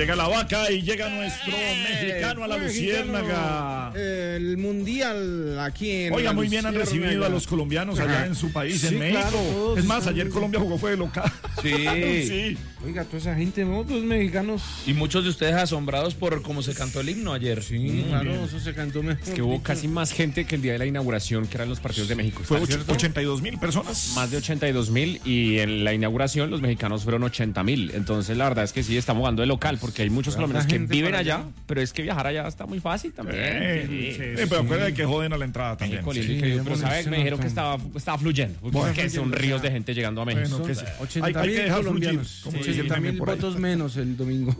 Llega la vaca y llega nuestro mexicano a la Luciérnaga. El mundial aquí en Oiga, la muy bien han Luciérnaga. recibido a los colombianos allá en su país, Sí, en México. claro, todos es más, están ayer bien. Colombia jugó fue de local. Sí. Sí. Oiga, toda esa gente, ¿no? Todos mexicanos. Y muchos de ustedes asombrados por cómo se cantó el himno ayer. Sí, claro, eso se cantó mejor. Es que hubo casi más gente que el día de la inauguración, que eran los partidos de México. Fue ¿Está cierto? 82.000 personas. Más de 82.000 y en la inauguración los mexicanos fueron 80.000. Entonces la verdad es que sí, estamos jugando de local porque hay muchos colombianos que gente viven para allá, allá. pero es que viajar allá está muy fácil también. Pero acuérdate que joden a la entrada también. México lindo y Sí, querido, ya pero bueno, ¿sabes? sí, Me no, dijeron que no. estaba fluyendo. Bueno, Que son ríos de gente llegando a México. Bueno, que sí. 80.000 hay que dejar fluir, colombianos. como dice el 80.000 meme por ahí. votos menos el domingo.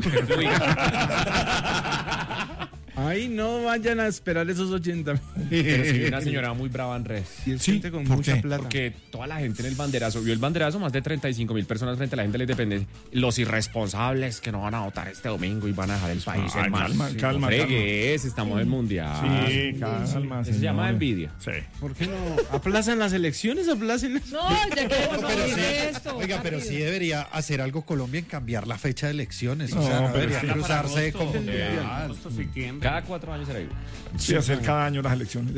Ahí no vayan a esperar esos 80.000. Pero sí vi una señora muy brava en redes. Y es Sí, gente con ¿por mucha qué? plata. Porque toda la gente en el banderazo, vio el banderazo, más de 35.000 personas frente a la gente de la independencia. Los irresponsables que no van a votar este domingo y van a dejar el país, Ay, hermano. calma, Sí, calma, no fregues, estamos en el mundial. Sí, calma. Eso se llama señores. envidia. Sí. ¿Por qué no aplazan las elecciones? Aplacen. No, ya queremos oír esto. Oiga, pero sí debería hacer algo Colombia en cambiar la fecha de elecciones. No, O sea, no pero debería es que cruzarse como... Cada 4 años será igual. Sí, hacer cada año las elecciones.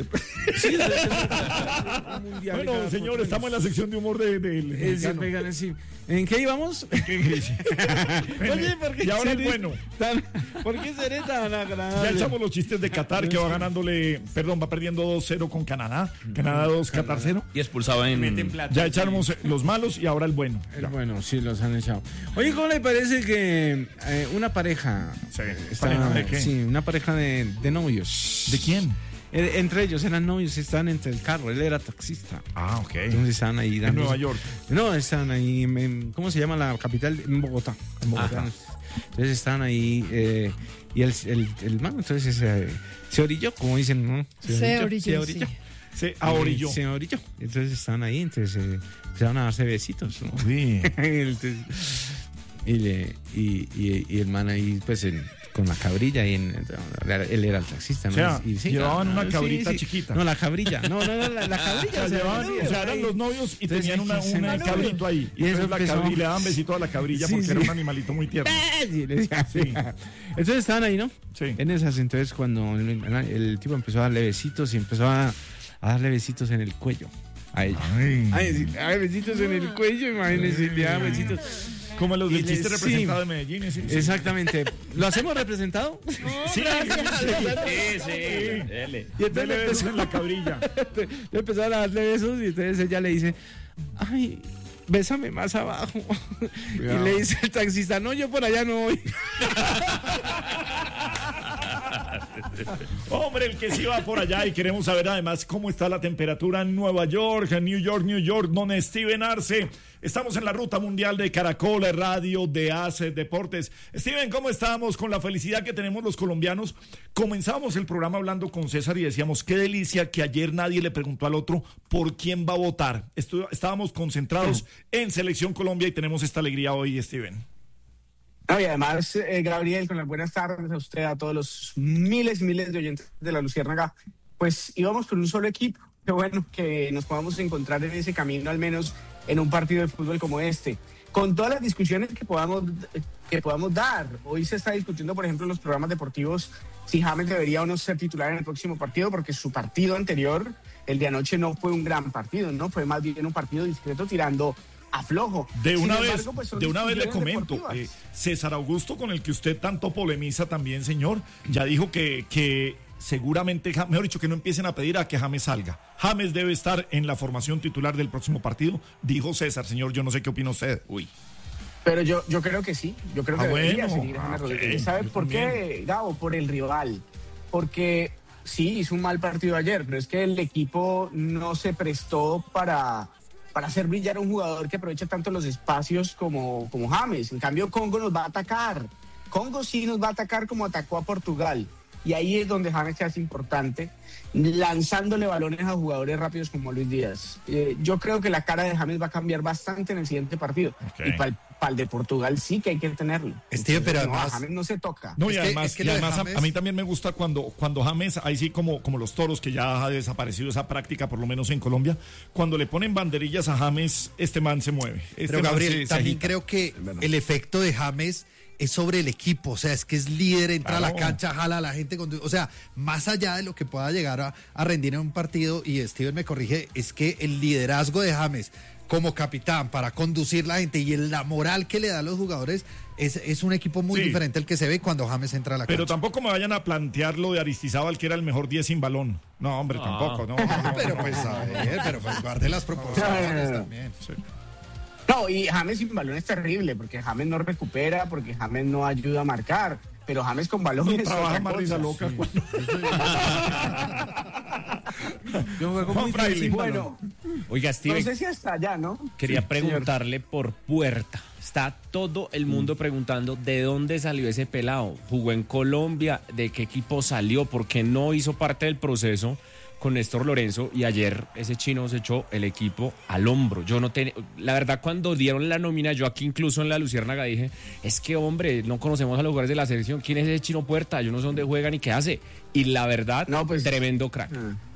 Bueno, señor, estamos en la sección de humor del mexicano. ¿En qué íbamos? Oye, ¿por qué Y ahora el seré bueno. ¿Por qué seré tan Ya agradable? echamos los chistes de Qatar, que va perdiendo 2-0 con Canadá. Canadá 2, Qatar 0. Y expulsado en... Ya echamos los malos y ahora el bueno. Ya. Bueno, sí, los han echado. Oye, ¿cómo le parece que una pareja... Sí. está- ¿Pareja de qué? Sí, una pareja de novios. ¿De quién? Entre ellos eran novios, estaban entre el carro, él era taxista. Ah, ok. Entonces estaban ahí En dando... Nueva York. No, estaban ahí, ¿cómo se llama la capital? En Bogotá. En Bogotá. Ajá. Entonces estaban ahí y el man entonces se orilló, como dicen, ¿no? Se orilló, sí. Se ahorilló. Se orilló. Entonces estaban ahí, entonces empezaron a darse besitos, ¿no? Sí. Entonces, y el man ahí, pues, con la cabrilla, y él era el taxista, ¿no? O sea, Y sí, llevaban claro, una cabrita chiquita. No, la cabrilla. No, la cabrilla. O sea, eran los novios y tenían un cabrito ahí. Y, Y eso empezó- y le daban besito a la cabrilla Sí, porque sí. era un animalito muy tierno. Sí, le decía. Sí. Entonces estaban ahí, ¿no? Sí. En esas, entonces cuando el tipo empezó a darle besitos y empezó a darle besitos en el cuello a ella. Ay. Ay, besitos en el cuello, imagínense, le daban besitos. Como los del Y le- chiste sí. representado de Medellín. Sí. Exactamente. ¿Lo hacemos representado? Sí, Sí, dele. Y entonces Dele le besos empezó, en la cabrilla. le empezaron a darle besos y entonces ella le dice, ay, bésame más abajo. Y le dice el taxista, no, yo por allá no voy. Hombre, el que sí va por allá y queremos saber además cómo está la temperatura en Nueva York, en New York, donde Steven Arce. Estamos en la ruta mundial de Caracol Radio de ACE Deportes. Steven, ¿cómo estamos? Con la felicidad que tenemos los colombianos. Comenzamos el programa hablando con César y decíamos, qué delicia que ayer nadie le preguntó al otro por quién va a votar. Estábamos concentrados en Selección Colombia y tenemos esta alegría hoy, Steven. No, y además, Gabriel, con las buenas tardes a usted, a todos los miles y miles de oyentes de la Luciérnaga, pues íbamos por un solo equipo. Qué bueno que nos podamos encontrar en ese camino, al menos en un partido de fútbol como este. Con todas las discusiones que podamos dar. Hoy se está discutiendo, por ejemplo, en los programas deportivos, si James debería o no ser titular en el próximo partido, porque su partido anterior, el de anoche, no fue un gran partido, ¿no? Fue más bien un partido discreto tirando a flojo. De una Sin vez, embargo, pues, son le discusiones comento, deportivas. César Augusto, con el que usted tanto polemiza también, señor, ya dijo que seguramente, mejor dicho, que no empiecen a pedir a que James salga. James debe estar en la formación titular del próximo partido, dijo César, señor, yo no sé qué opina usted. Uy. Pero yo creo que sí, yo creo que debería bueno. seguir James Ok, Rodríguez. ¿Sabe yo por qué, Gabo? Por el rival. Porque sí, hizo un mal partido ayer, pero es que el equipo no se prestó para hacer brillar a un jugador que aprovecha tanto los espacios como James. En cambio, Congo nos va a atacar. Congo sí nos va a atacar como atacó a Portugal. Y ahí es donde James se hace importante, lanzándole balones a jugadores rápidos como Luis Díaz. Yo creo que la cara de James va a cambiar bastante en el siguiente partido. Ok. Y para para el de Portugal sí que hay que tenerlo. Steve, pero no, además... a James no se toca. No, y Es que- además, es que lo de James- a mí también me gusta cuando James, ahí sí como los toros, que ya ha desaparecido esa práctica, por lo menos en Colombia, cuando le ponen banderillas a James, este man se mueve. Este Pero man Gabriel, se también agita. creo que el efecto de James es sobre el equipo, o sea, es que es líder, entra a la Claro. cancha, jala a la gente, o sea, más allá de lo que pueda llegar a rendir en un partido, y Steven me corrige, es que el liderazgo de James como capitán para conducir la gente y la moral que le da a los jugadores es un equipo muy Sí. diferente al que se ve cuando James entra a la Pero cancha. tampoco me vayan a plantear lo de Aristizábal, que era el mejor 10 sin balón. No, hombre, tampoco, no. Pero pues, a ver, pero pues guarde las proporciones No. también. No, y James sin balón es terrible, porque James no recupera, porque James no ayuda a marcar, pero James con balón No es trabaja otra Marisa cosa. loca. Yo juego Juan muy Fraile. bien sin Bueno, Oiga, no Steven, sé si hasta allá, ¿no? quería Sí, preguntarle por Puerta. Está todo el mundo preguntando de dónde salió ese pelado. ¿Jugó en Colombia? ¿De qué equipo salió? ¿Por qué no hizo parte del proceso con Néstor Lorenzo? Y ayer ese chino se echó el equipo al hombro. Yo no tenía... La verdad, cuando dieron la nómina, yo aquí incluso en la Luciérnaga dije, es que, hombre, no conocemos a los jugadores de la selección. ¿Quién es ese chino Puerta? Yo no sé dónde juega ni qué hace. Y la verdad, No, pues- tremendo crack.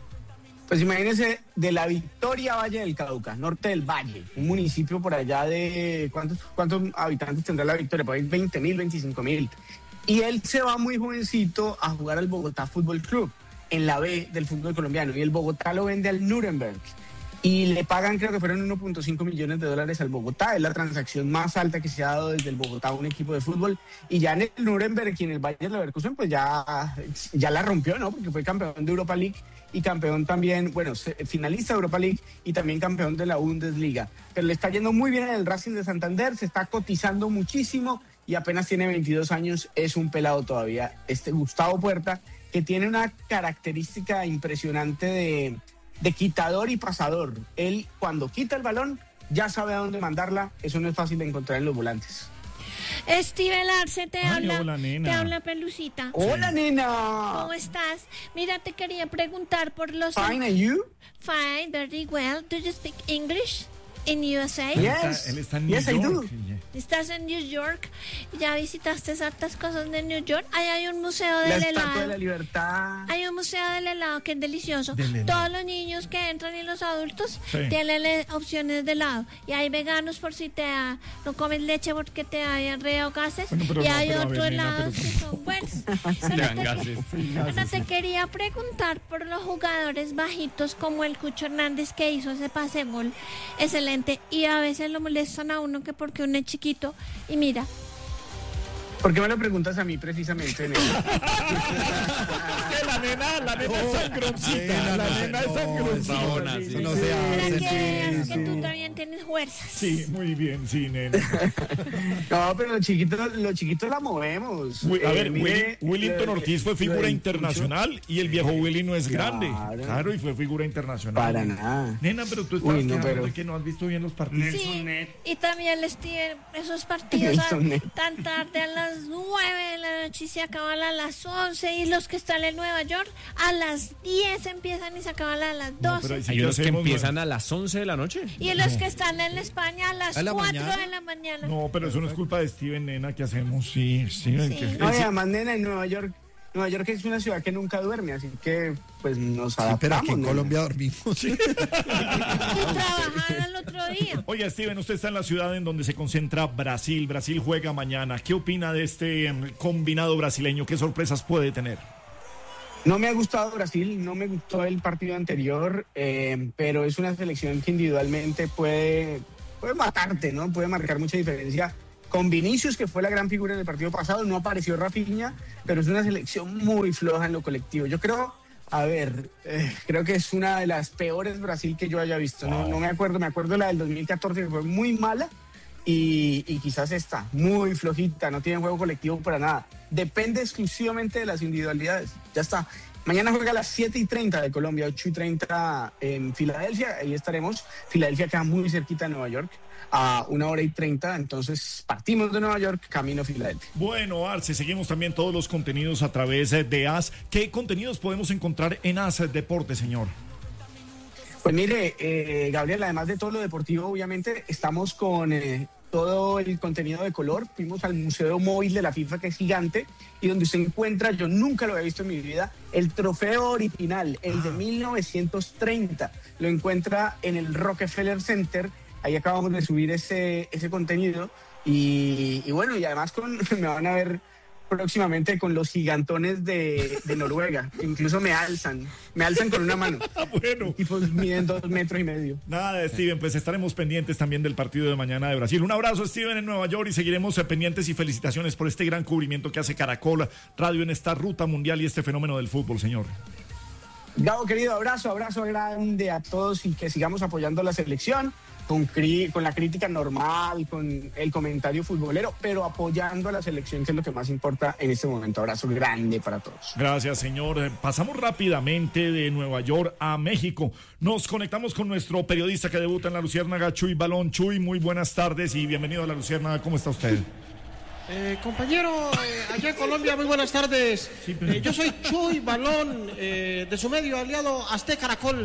Pues imagínense, de la Victoria Valle del Cauca, norte del Valle, un municipio por allá de... ¿Cuántos habitantes tendrá la Victoria? Por ahí 20.000, 25.000. Y él se va muy jovencito a jugar al Bogotá Fútbol Club, en la B del fútbol colombiano. Y el Bogotá lo vende al Nuremberg. Y le pagan, creo que fueron 1.5 millones de dólares al Bogotá. Es la transacción más alta que se ha dado desde el Bogotá a un equipo de fútbol. Y ya en el Nuremberg y en el Bayer Leverkusen, pues ya la rompió, ¿no? Porque fue campeón de Europa League y campeón también, bueno, finalista de Europa League y también campeón de la Bundesliga. Pero le está yendo muy bien en el Racing de Santander, se está cotizando muchísimo y apenas tiene 22 años, es un pelado todavía. Gustavo Puerta, que tiene una característica impresionante de quitador y pasador. Él, cuando quita el balón, ya sabe a dónde mandarla. Eso no es fácil de encontrar en los volantes. Steven Arce te Ay, habla. hola, nena. Te habla Pelucita. ¡Hola, nena! ¿Cómo estás? Mira, te quería preguntar por los... Fine, and you? Fine, very well. Do you speak English in USA? Yes. Él está en Yes, New I do. York. Estás en New York. ¿Ya visitaste hartas cosas de New York? Ahí hay un museo La del Estatua de la helado. Libertad. Hay un museo del helado que es delicioso. Del helado. Todos los niños que entran y los adultos Sí. tienen opciones de helado. Y hay veganos por si no comes leche porque te da diarrea o gases. Bueno, pero Y no, hay pero a otros ver, nena, helados pero- que son buenos. dan gases. Pero te quería preguntar por los jugadores bajitos como el Cucho Hernández que hizo ese pase gol excelente y a veces lo molestan a uno que porque uno es chiquito y mira, ¿Por qué me lo preguntas a mí precisamente, nena? La nena es sangroncita. La nena es sangroncita. sí. Eso no se para hace, que veas sí, que sí. tú también tienes fuerzas. Sí, muy bien, sí, nena. No, pero los chiquitos la movemos. A ver, Mire, Willington lo- Ortiz fue lo figura del internacional y el viejo Willy no es Claro. grande. Claro, y fue figura internacional. Para nada. Nena, pero tú estás Uy, no, quejando pero- de que no has visto bien los partidos. Sí, y también les tienen esos partidos Nelson Net. tan tarde a las 9 de la noche y se acaban a las 11 y los que están en Nueva York a las 10 empiezan y se acaban a las 12. pero ahí sí Hay que unos que hacemos, empiezan a las 11 de la noche. Y los que están en España a las ¿A la 4 mañana? de la mañana. No, pero eso no es culpa de Steven, nena, ¿qué hacemos? Sí, Steven. Sí. que- No, y además, nena, en Nueva York es una ciudad que nunca duerme, así que pues nos Sí, adaptamos. pero aquí en nena. Colombia dormimos. Y trabajar al otro día. Oiga, Steven, usted está en la ciudad en donde se concentra Brasil. Brasil juega mañana. ¿Qué opina de este combinado brasileño? ¿Qué sorpresas puede tener? No me ha gustado Brasil, no me gustó el partido anterior, pero es una selección que individualmente puede matarte, ¿no? Puede marcar mucha diferencia. Con Vinicius, que fue la gran figura en el partido pasado, no apareció Rafinha, pero es una selección muy floja en lo colectivo. Yo creo, creo que es una de las peores Brasil que yo haya visto. No me acuerdo la del 2014 que fue muy mala y quizás esta, muy flojita, no tiene juego colectivo para nada. Depende exclusivamente de las individualidades. Ya está. Mañana juega a las 7:30 de Colombia, 8:30 en Filadelfia. Ahí estaremos. Filadelfia queda muy cerquita de Nueva York, a 1:30. Entonces partimos de Nueva York, camino a Filadelfia. Bueno, Arce, seguimos también todos los contenidos a través de AS. ¿Qué contenidos podemos encontrar en AS Deporte, señor? Pues mire, Gabriel, además de todo lo deportivo, obviamente estamos con todo el contenido de color. Fuimos al Museo Móvil de la FIFA, que es gigante, y donde se encuentra, yo nunca lo había visto en mi vida, el trofeo original, el de 1930. Lo encuentra en el Rockefeller Center. Ahí acabamos de subir ese contenido. Y bueno, y además me van a ver próximamente con los gigantones de Noruega. Incluso me alzan con una mano. Bueno. Y pues miden 2,5 metros. Nada, Steven, pues estaremos pendientes también del partido de mañana de Brasil. Un abrazo, Steven, en Nueva York, y seguiremos pendientes, y felicitaciones por este gran cubrimiento que hace Caracol Radio en esta ruta mundial y este fenómeno del fútbol, señor. Gabo, querido, abrazo grande a todos, y que sigamos apoyando a la selección. Con la crítica normal, con el comentario futbolero, pero apoyando a la selección, que es lo que más importa en este momento. Abrazo grande para todos. Gracias, señor. Pasamos rápidamente de Nueva York a México. Nos conectamos con nuestro periodista que debuta en La Luciérnaga, Chuy Balón. Chuy, muy buenas tardes y bienvenido a La Luciérnaga. ¿Cómo está usted? Compañero, allá en Colombia, muy buenas tardes. Yo soy Chuy Balón, de su medio aliado Azteca Caracol.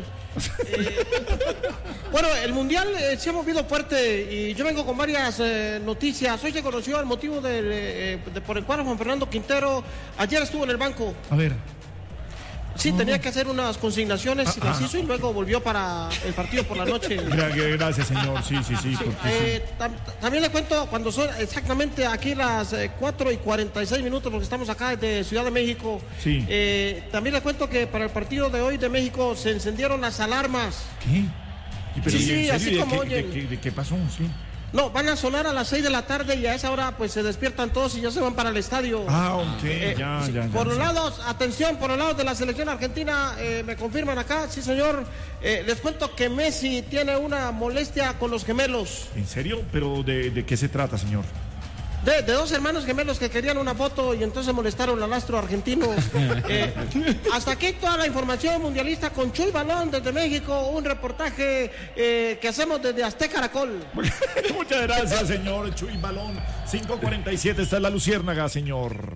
Bueno, el Mundial se ha movido fuerte y yo vengo con varias noticias. Hoy se conoció el motivo por el cual Juan Fernando Quintero ayer estuvo en el banco. A ver. Sí, tenía que hacer unas consignaciones y las hizo, y luego volvió para el partido por la noche. Gracias, señor. Sí. También le cuento, cuando son exactamente aquí las 4:46, porque estamos acá de Ciudad de México. Sí. También le cuento que para el partido de hoy de México se encendieron las alarmas. ¿Qué? Sí, así como oyen. ¿De qué pasó? Sí. No, van a sonar a las 6 de la tarde y a esa hora pues se despiertan todos y ya se van para el estadio. Ok, ya. Por los lados, atención, por los lados de la selección argentina, me confirman acá, sí señor, les cuento que Messi tiene una molestia con los gemelos. ¿En serio? ¿Pero de qué se trata, señor? De dos hermanos gemelos que querían una foto y entonces molestaron al astro argentino. Hasta aquí toda la información mundialista con Chuy Balón desde México, un reportaje que hacemos desde Azteca Caracol. Muchas gracias, señor Chuy Balón. 5:47 está en La Luciérnaga, señor.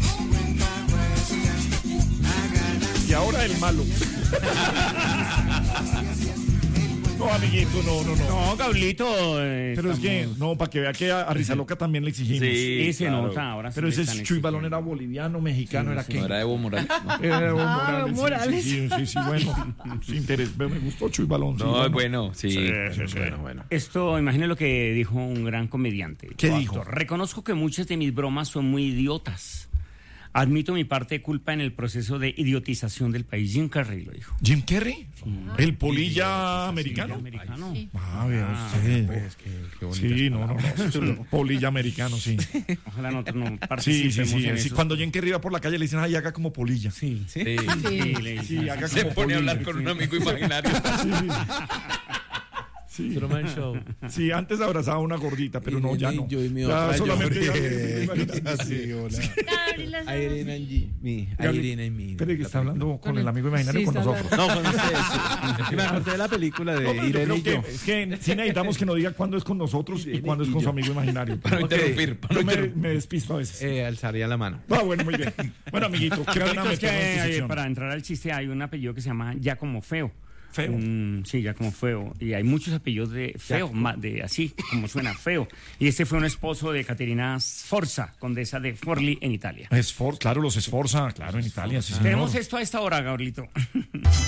Y ahora el malo. No, amiguito, no. No, Gablito. Pero es que, no, para que vea que a Rizaloca también le exigimos. Sí, se nota ahora. Pero ese Chuy Balón era boliviano, mexicano, era qué. No era Evo Morales. No. Era Evo Morales. Morales. Sí, bueno. Sin interés. Me gustó Chuy Balón. No, bueno, sí. Bueno. Esto, imagine lo que dijo un gran comediante. ¿Qué dijo? Reconozco que muchas de mis bromas son muy idiotas. Admito mi parte de culpa en el proceso de idiotización del país. Jim Carrey lo dijo. ¿Jim Carrey? ¿El polilla americano? Americano. Sí. Vea usted. Pues, qué bonito. Sí, no. Polilla americano, sí. Ojalá nosotros no Sí. participemos en eso. Cuando Jim Carrey iba por la calle le dicen, ay, haga como polilla. Sí, Sí. le dicen. Sí, haga Se como pone a hablar polilla, con sí. un amigo imaginario. Sí. Truman Show. Sí, antes abrazaba a una gordita, pero no, ya no. Yo y mi Ya otra, solamente yo. Sí, hola. Gabriela, Irene y mi. Espere, que está hablando con el amigo imaginario Sí, con está nosotros. No, con ustedes. Sí. Me acordé de la película de No, pero yo Irene creo y yo. que es que sí necesitamos que nos diga cuándo es con nosotros y cuándo es con su amigo imaginario. Para no interrumpir. Yo me despisto a veces. Alzaría la mano. Bueno, muy bien. Bueno, amiguito, qué pena Gablito, es que meternos en tu sección. para entrar al chiste hay un apellido que se llama Giacomo Feo. Feo. Sí, Giacomo Feo. Y hay muchos apellidos de feo, de así como suena feo. Y este fue un esposo de Caterina Sforza, condesa de Forlì en Italia. Claro, los Sforza, claro, en Italia. Sí, Tenemos señor. esto a esta hora, Gabrielito.